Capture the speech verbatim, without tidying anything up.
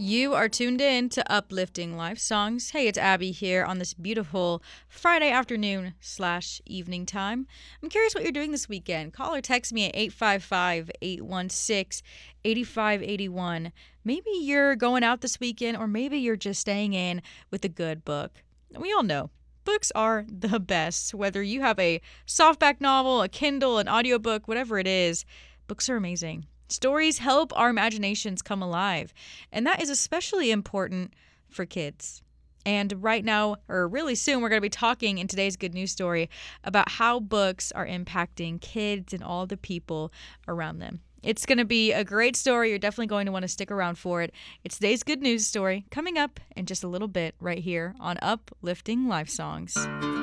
You are tuned in to Uplifting Life Songs. Hey, it's Abby here on this beautiful Friday afternoon slash evening time. I'm curious what you're doing this weekend. Call or text me at eight five five, eight one six, eight five eight one. Maybe you're going out this weekend, or maybe you're just staying in with a good book. We all know books are the best. Whether you have a softback novel, a Kindle, an audiobook, whatever it is, books are amazing. Stories help our imaginations come alive, and that is especially important for kids. And right now, or really soon, we're going to be talking in today's Good News Story about how books are impacting kids and all the people around them. It's going to be a great story. You're definitely going to want to stick around for it. It's today's Good News Story coming up in just a little bit right here on Uplifting Life Songs.